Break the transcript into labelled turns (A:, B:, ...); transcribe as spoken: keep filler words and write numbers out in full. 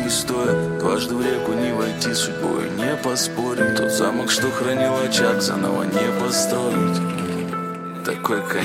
A: не стоит. Дважды в реку не войти, судьбой не поспорить. Тот замок, что хранил очаг, заново не построить. Такой конец.